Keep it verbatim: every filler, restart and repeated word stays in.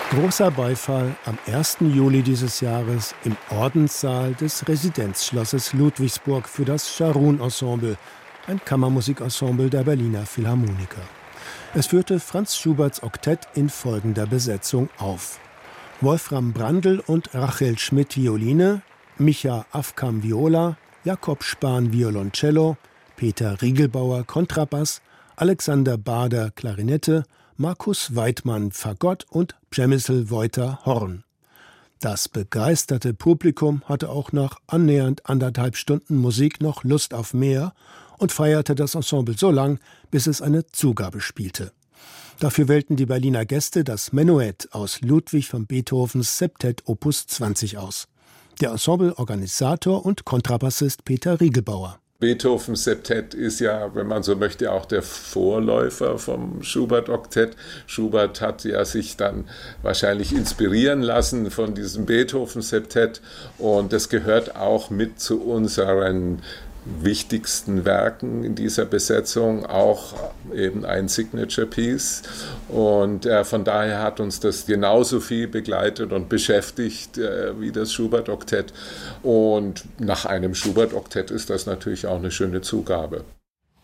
Großer Beifall am ersten Juli dieses Jahres im Ordenssaal des Residenzschlosses Ludwigsburg für das Scharun-Ensemble, ein Kammermusikensemble der Berliner Philharmoniker. Es führte Franz Schuberts Oktett in folgender Besetzung auf: Wolfram Brandl und Rachel Schmidt Violine, Micha Afkam Viola, Jakob Spahn Violoncello, Peter Riegelbauer Kontrabass, Alexander Bader Klarinette, Markus Weidmann Fagott und Przemysl Wojta Horn. Das begeisterte Publikum hatte auch nach annähernd anderthalb Stunden Musik noch Lust auf mehr und feierte das Ensemble so lang, bis es eine Zugabe spielte. Dafür wählten die Berliner Gäste das Menuett aus Ludwig van Beethovens Septett Opus zwanzig aus. Der Ensembleorganisator und Kontrabassist Peter Riegelbauer. Beethovens Septett ist ja, wenn man so möchte, auch der Vorläufer vom Schubert-Oktett. Schubert hat ja sich dann wahrscheinlich inspirieren lassen von diesem Beethoven-Septett und das gehört auch mit zu unseren wichtigsten Werken in dieser Besetzung, auch eben ein Signature Piece. Und äh, von daher hat uns das genauso viel begleitet und beschäftigt äh, wie das Schubert-Oktett. Und nach einem Schubert-Oktett ist das natürlich auch eine schöne Zugabe.